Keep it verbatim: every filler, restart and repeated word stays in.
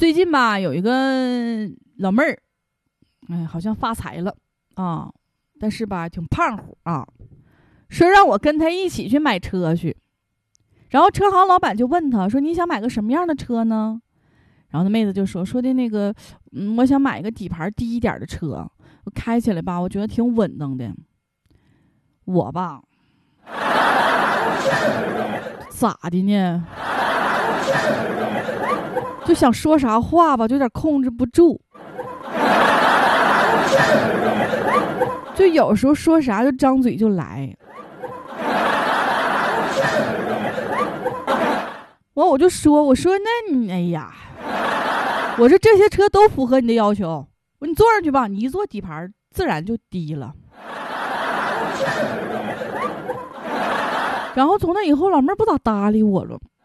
最近吧，有一个老妹儿，哎，好像发财了啊，但是吧，挺胖乎啊，说让我跟他一起去买车去。然后车行老板就问他说：“你想买个什么样的车呢？”然后那妹子就说：“说的那个，嗯，我想买一个底盘低一点的车，我开起来吧，我觉得挺稳当的。”我吧，咋的呢？就想说啥话吧，就有点控制不住。就有时候说啥就张嘴就来。完我就说，我说那你哎呀，我说这些车都符合你的要求，我说你坐上去吧，你一坐底盘自然就低了。然后从那以后老妹儿不咋搭理我了，